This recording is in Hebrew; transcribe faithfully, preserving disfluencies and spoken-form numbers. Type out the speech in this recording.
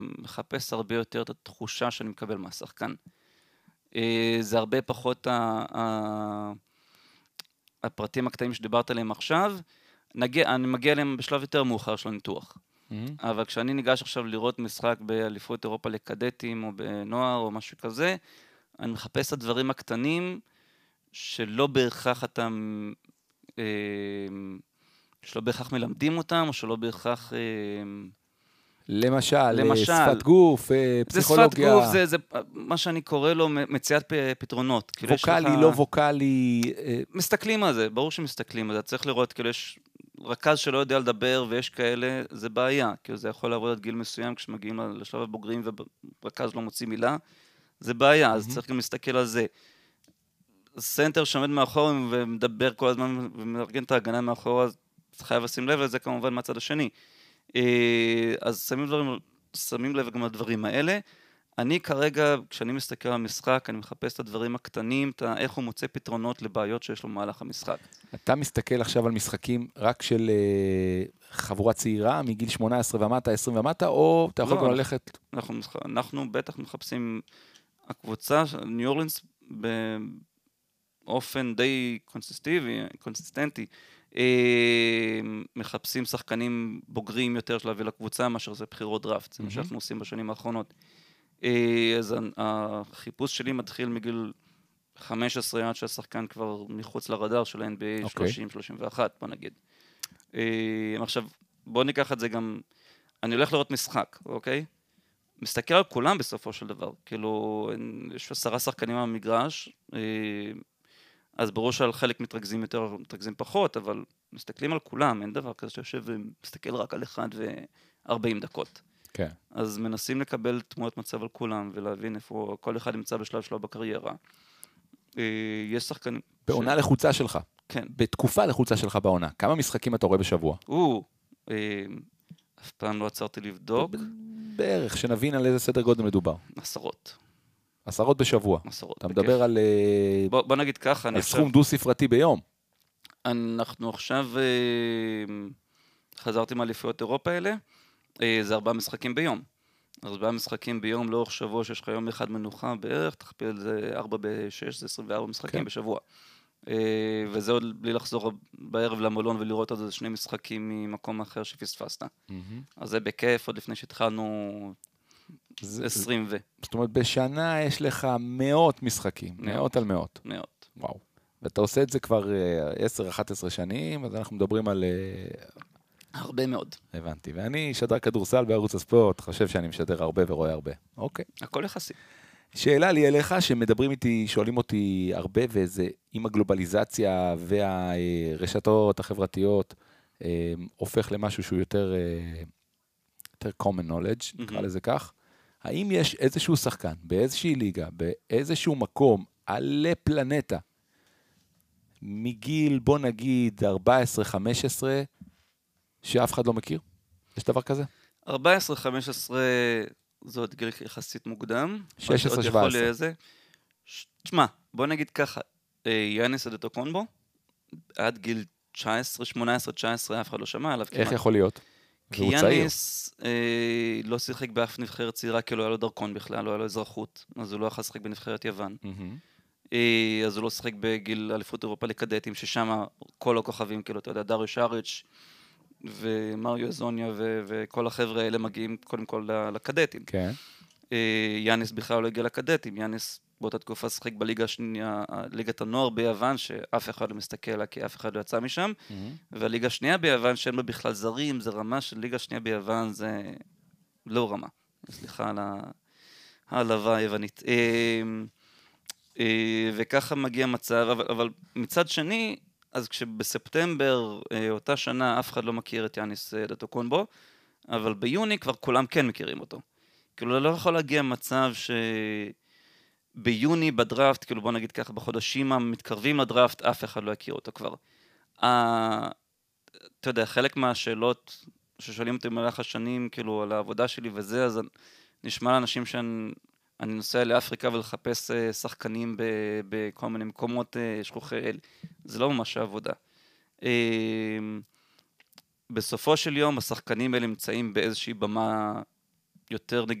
מחפש הרבה יותר את התחושה שאני מקבל מהשחקן. זה הרבה פחות הפרטים הקטעים שדיברת עליהם עכשיו, אני מגיע אליהם בשלב יותר מאוחר של הניתוח. אבל כשאני ניגש עכשיו לראות משחק באליפות אירופה לקדטים או בנוער או משהו כזה, אני מחפש את הדברים הקטנים שלא בהכרח אתם, שלא בהכרח מלמדים אותם, או שלא בהכרח... למשל, למשל שפת גוף, פסיכולוגיה. זה שפת גוף, זה, זה מה שאני קורא לו מציאת פתרונות. ווקלי, לך... לא ווקלי. מסתכלים על זה, ברור שמסתכלים על זה. צריך לראות, כאילו יש רכז שלא יודע לדבר, ויש כאלה, זה בעיה. כאילו זה יכול לעבוד עד גיל מסוים, כשמגיעים לשלב הבוגרים, ורכז לא מוציא מילה, זה בעיה, אז צריך גם להסתכל על זה. סנטר שעומד מאחור ומדבר כל הזמן, ומארגן את ההגנה מאחור, אז חייב לשים לב לזה כמובן מהצד השני. אז שמים, דברים, שמים לב גם לדברים האלה. אני כרגע, כשאני מסתכל על המשחק, אני מחפש את הדברים הקטנים, את איך הוא מוצא פתרונות לבעיות שיש לו במהלך המשחק. אתה מסתכל עכשיו על משחקים רק של חבורה צעירה, מגיל שמונה עשרה ומטה, עשרים ומטה, או אתה יכול לא, גם ללכת... אנחנו, אנחנו בטח מחפשים, הקבוצה, ניו אורלינס, באופן די קונסיסטיבי, קונסיסטנטי, מחפשים שחקנים בוגרים יותר של להביא לקבוצה, מאשר זה בחירות דראפט, זה מה שאנחנו עושים בשנים האחרונות. אז החיפוש שלי מתחיל מגיל חמש עשרה, עד שהשחקן כבר מחוץ לרדאר של ה-אן בי איי, שלושים שלושים ואחת, בוא נגיד. עכשיו, בוא ניקח את זה גם, אני הולך לראות משחק, אוקיי? מסתכל על כולם בסופו של דבר, כאילו, יש עשרה שחקנים במגרש, אז ברור שעל חלק מתרכזים יותר, מתרכזים פחות, אבל מסתכלים על כולם, אין דבר כזה שיושב ומסתכל רק על אחד ו-ארבעים דקות. כן. אז מנסים לקבל תמונת מצב על כולם, ולהבין איפה כל אחד נמצא בשלב שלו בקריירה. יש שחקנים... בעונה לחוצה שלך. כן. בתקופה לחוצה שלך בעונה. כמה משחקים אתה רואה בשבוע? או, אף פעם לא עצרתי לבדוק. בערך, שנבין על איזה סדר גודל מדובר. עשרות. עשרות בשבוע. עשרות. אתה מדבר על... בוא, בוא נגיד ככה. על סכום דו-ספרתי ביום. אנחנו עכשיו חזרתי מאליפויות אירופה האלה. זה ארבעה משחקים ביום. ארבעה משחקים ביום לאורך שבוע, שיש לך יום אחד מנוחה בערך, תכפיל על זה ארבע בשש, זה עשרים וארבע משחקים בשבוע. וזה עוד בלי לחזור בערב למלון ולראות עוד איזה שני משחקים ממקום אחר שפספסת. אז זה בכיף, עוד לפני שהתחלנו עשרים ו... זאת אומרת, בשנה יש לך מאות משחקים, מאות על מאות. מאות. וואו. ואתה עושה את זה כבר עשר אחת עשרה שנים, אז אנחנו מדברים על... הרבה מאוד. הבנתי. ואני שדר כדורסל בערוץ הספורט, חושב שאני משדר הרבה ורואה הרבה. אוקיי. הכל יחסי. שאלה לי אליך, שמדברים איתי, שואלים אותי הרבה, וזה עם הגלובליזציה והרשתות החברתיות, הופך למשהו שהוא יותר, יותר common knowledge, נקרא לזה כך. האם יש איזשהו שחקן, באיזושהי ליגה, באיזשהו מקום, עלי פלנטה, מגיל, בוא נגיד, ארבע עשרה חמש עשרה, שאף אחד לא מכיר? יש דבר כזה? ארבע עשרה חמש עשרה זה עוד גיל יחסית מוקדם. שש עשרה שבע עשרה. תשמע, בוא נגיד ככה, יאניס אדטוקונבו, עד גיל תשע עשרה, שמונה עשרה, תשע עשרה, אף אחד לא שמע עליו. איך יכול להיות? כי יאניס אה, לא שיחק באף נבחרת צעירה, כי לא היה לו דרכון בכלל, לא היה לו אזרחות, אז הוא לא יכול לשחק בנבחרת יוון. אה, אז הוא לא שיחק בגיל אליפות אירופה לקדטים, ששם כל הכוכבים, כאילו, אתה יודע, דריו שריץ' ומריו אזוניה ו- וכל החבר'ה האלה מגיעים קודם כל לקדטים. כן. אה, יאניס בכלל לא הגיע לקדטים, יאניס באותה תקופה שחק בליגה השנייה, ליגת הנוער ביוון, שאף אחד לא מסתכל לה, כי אף אחד לא יצא משם, mm-hmm. והליגה השנייה ביוון, שאין בה בכלל זרים, זה רמה של ליגה השנייה ביוון, זה לא רמה. סליחה על העלבה היוונית. אה, אה, וככה מגיע מצב, אבל, אבל מצד שני, אז כשבספטמבר, אותה שנה, אף אחד לא מכיר את יאניס אדטוקונבו, אבל ביוני כבר כולם כן מכירים אותו. כאילו, לא יכול להגיע מצב שביוני בדראפט, כאילו בוא נגיד ככה, בחודשים המתקרבים לדראפט, אף אחד לא יכיר אותו כבר. אתה יודע, חלק מהשאלות ששואלים אותי במהלך השנים, כאילו, על העבודה שלי וזה, אז נשמע לאנשים שאני נוסע לאפריקה ולחפש שחקנים בכל מיני מקומות שכוחי אל. זה לא ממש העבודה. בסופו של יום, השחקנים האלה נמצאים באיזושהי במה יותר